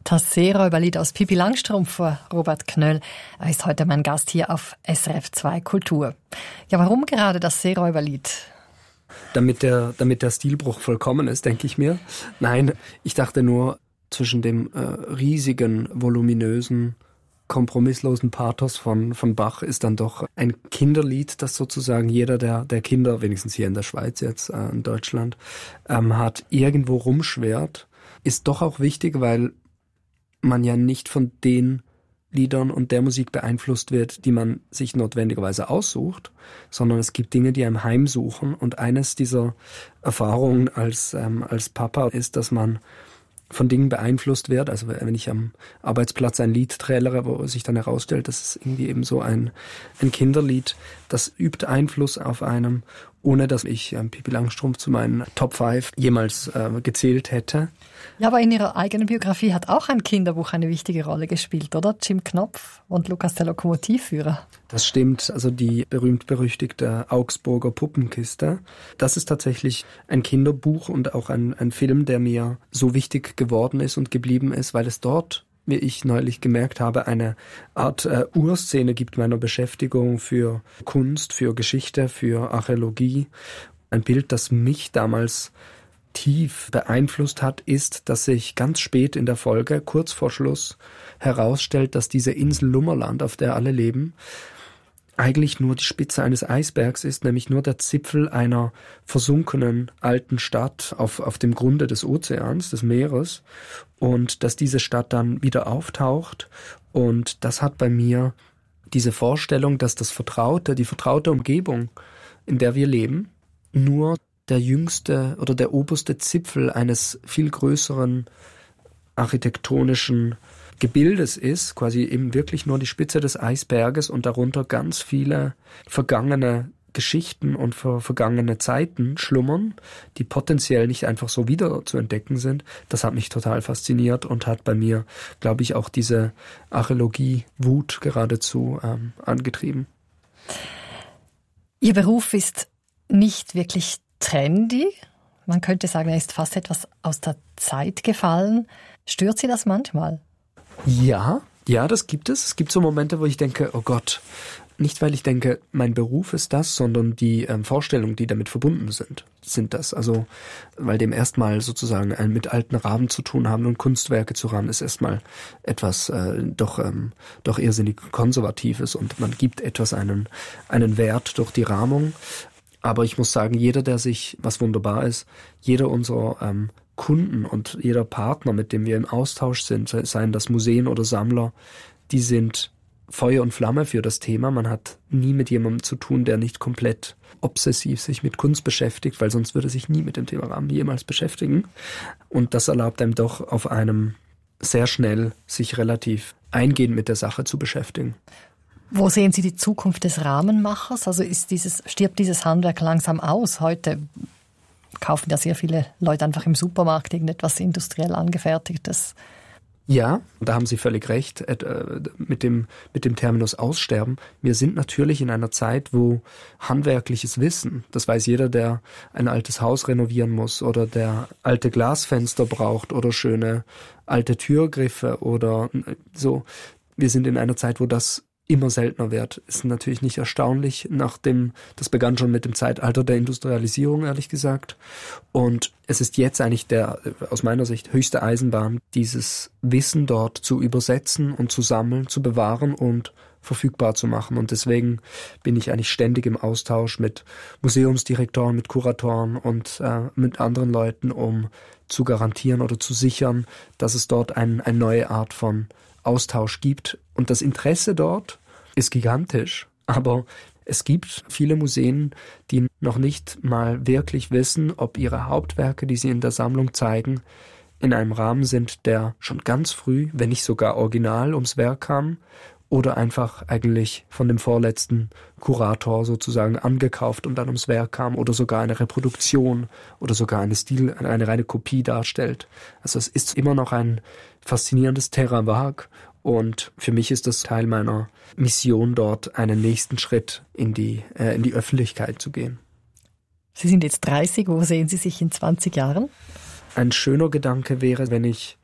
Das Seeräuberlied aus Pippi Langstrumpf von Robert Knöll. Er ist heute mein Gast hier auf SRF 2 Kultur. Ja, warum gerade das Seeräuberlied? Damit der Stilbruch vollkommen ist, denke ich mir. Nein, ich dachte nur, zwischen dem riesigen, voluminösen, kompromisslosen Pathos von Bach ist dann doch ein Kinderlied, das sozusagen jeder der Kinder, wenigstens hier in der Schweiz jetzt, in Deutschland, hat, irgendwo rumschwert, ist doch auch wichtig, weil man ja nicht von den Liedern und der Musik beeinflusst wird, die man sich notwendigerweise aussucht, sondern es gibt Dinge, die einem heimsuchen. Und eines dieser Erfahrungen als Papa ist, dass man von Dingen beeinflusst wird. Also wenn ich am Arbeitsplatz ein Lied trailere, wo sich dann herausstellt, das ist irgendwie eben so ein Kinderlied, das übt Einfluss auf einem, ohne dass ich Pippi Langstrumpf zu meinen Top 5 jemals gezählt hätte. Ja, aber in Ihrer eigenen Biografie hat auch ein Kinderbuch eine wichtige Rolle gespielt, oder? Jim Knopf und Lukas der Lokomotivführer. Das stimmt, also die berühmt-berüchtigte Augsburger Puppenkiste. Das ist tatsächlich ein Kinderbuch und auch ein Film, der mir so wichtig geworden ist und geblieben ist, weil es dort, wie ich neulich gemerkt habe, eine Art Urszene gibt meiner Beschäftigung für Kunst, für Geschichte, für Archäologie. Ein Bild, das mich damals tief beeinflusst hat, ist, dass sich ganz spät in der Folge, kurz vor Schluss, herausstellt, dass diese Insel Lummerland, auf der alle leben, eigentlich nur die Spitze eines Eisbergs ist, nämlich nur der Zipfel einer versunkenen alten Stadt auf dem Grunde des Ozeans, des Meeres, und dass diese Stadt dann wieder auftaucht. Und das hat bei mir diese Vorstellung, dass die vertraute Umgebung, in der wir leben, nur der jüngste oder der oberste Zipfel eines viel größeren architektonischen Gebildes ist, quasi eben wirklich nur die Spitze des Eisberges und darunter ganz viele vergangene Geschichten und vergangene Zeiten schlummern, die potenziell nicht einfach so wieder zu entdecken sind. Das hat mich total fasziniert und hat bei mir, glaube ich, auch diese Archäologie-Wut geradezu angetrieben. Ihr Beruf ist nicht wirklich trendy. Man könnte sagen, er ist fast etwas aus der Zeit gefallen. Stört Sie das manchmal? Ja, das gibt es. Es gibt so Momente, wo ich denke, oh Gott, nicht weil ich denke, mein Beruf ist das, sondern die Vorstellungen, die damit verbunden sind das. Also, weil dem erstmal sozusagen mit alten Rahmen zu tun haben und Kunstwerke zu rahmen, ist erstmal etwas doch irrsinnig Konservatives und man gibt etwas einen Wert durch die Rahmung. Aber ich muss sagen, was wunderbar ist, jeder unserer Kunden und jeder Partner, mit dem wir im Austausch sind, seien das Museen oder Sammler, die sind Feuer und Flamme für das Thema. Man hat nie mit jemandem zu tun, der nicht komplett obsessiv sich mit Kunst beschäftigt, weil sonst würde sich nie mit dem Thema Rahmen jemals beschäftigen. Und das erlaubt einem doch auf einem sehr schnell, sich relativ eingehend mit der Sache zu beschäftigen. Wo sehen Sie die Zukunft des Rahmenmachers? Also stirbt dieses Handwerk langsam aus? Heute kaufen ja sehr viele Leute einfach im Supermarkt irgendetwas industriell Angefertigtes. Ja, da haben Sie völlig recht mit dem Terminus Aussterben. Wir sind natürlich in einer Zeit, wo handwerkliches Wissen, das weiß jeder, der ein altes Haus renovieren muss oder der alte Glasfenster braucht oder schöne alte Türgriffe oder so. Wir sind in einer Zeit, wo das immer seltener wird. Ist natürlich nicht erstaunlich, das begann schon mit dem Zeitalter der Industrialisierung, ehrlich gesagt. Und es ist jetzt eigentlich aus meiner Sicht, höchste Eisenbahn, dieses Wissen dort zu übersetzen und zu sammeln, zu bewahren und verfügbar zu machen. Und deswegen bin ich eigentlich ständig im Austausch mit Museumsdirektoren, mit Kuratoren und mit anderen Leuten, um zu garantieren oder zu sichern, dass es dort eine neue Art von Austausch gibt. Und das Interesse dort ist gigantisch, aber es gibt viele Museen, die noch nicht mal wirklich wissen, ob ihre Hauptwerke, die sie in der Sammlung zeigen, in einem Rahmen sind, der schon ganz früh, wenn nicht sogar original ums Werk kam oder einfach eigentlich von dem vorletzten Kurator sozusagen angekauft und dann ums Werk kam oder sogar eine Reproduktion oder sogar eine reine Kopie darstellt. Also es ist immer noch ein faszinierendes Terrain vague und für mich ist das Teil meiner Mission dort, einen nächsten Schritt in die Öffentlichkeit zu gehen. Sie sind jetzt 30, wo sehen Sie sich in 20 Jahren? Ein schöner Gedanke wäre, wenn ich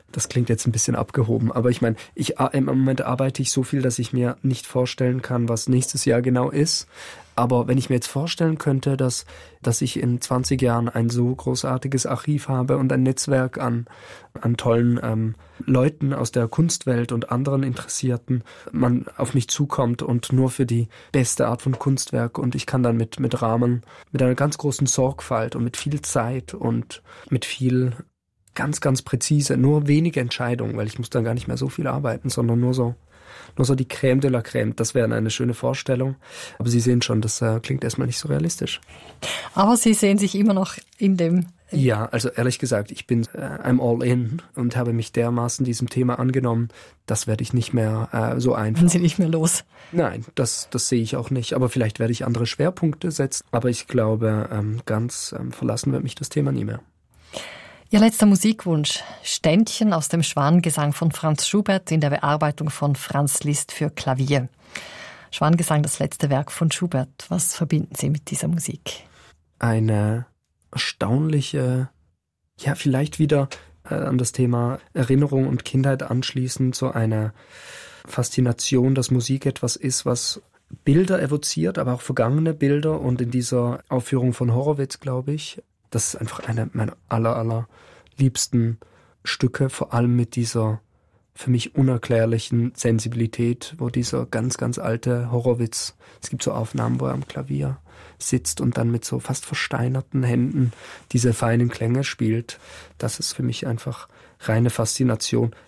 Das klingt jetzt ein bisschen abgehoben, aber ich meine, im Moment arbeite ich so viel, dass ich mir nicht vorstellen kann, was nächstes Jahr genau ist. Aber wenn ich mir jetzt vorstellen könnte, dass ich in 20 Jahren ein so großartiges Archiv habe und ein Netzwerk an tollen Leuten aus der Kunstwelt und anderen Interessierten, man auf mich zukommt und nur für die beste Art von Kunstwerk, und ich kann dann mit Rahmen, mit einer ganz großen Sorgfalt und mit viel Zeit und mit viel ganz, ganz präzise, nur wenige Entscheidungen, weil ich muss dann gar nicht mehr so viel arbeiten, sondern nur so die Crème de la Crème. Das wäre eine schöne Vorstellung. Aber Sie sehen schon, das klingt erstmal nicht so realistisch. Aber Sie sehen sich immer noch in dem... Ja, also ehrlich gesagt, I'm all in und habe mich dermaßen diesem Thema angenommen, das werde ich nicht mehr so einfach. Sind Sie nicht mehr los? Nein, das sehe ich auch nicht. Aber vielleicht werde ich andere Schwerpunkte setzen. Aber ich glaube, ganz verlassen wird mich das Thema nie mehr. Ihr letzter Musikwunsch, Ständchen aus dem Schwanengesang von Franz Schubert in der Bearbeitung von Franz Liszt für Klavier. Schwanengesang, das letzte Werk von Schubert. Was verbinden Sie mit dieser Musik? Eine erstaunliche, ja, vielleicht wieder an das Thema Erinnerung und Kindheit anschließend, so eine Faszination, dass Musik etwas ist, was Bilder evoziert, aber auch vergangene Bilder. Und in dieser Aufführung von Horowitz, glaube ich, das ist einfach eine meiner allerliebsten Stücke, vor allem mit dieser für mich unerklärlichen Sensibilität, wo dieser ganz, ganz alte Horowitz, es gibt so Aufnahmen, wo er am Klavier sitzt und dann mit so fast versteinerten Händen diese feinen Klänge spielt. Das ist für mich einfach reine Faszination.